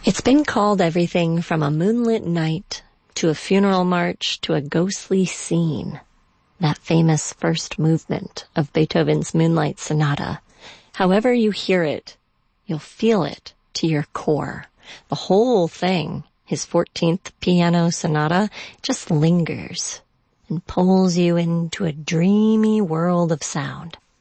It's been called everything from a moonlit night to a funeral march to a ghostly scene. That famous first movement of Beethoven's Moonlight Sonata. However you hear it, you'll feel it to your core. The whole thing, his 14th piano sonata, just lingers and pulls you into a dreamy world of sound.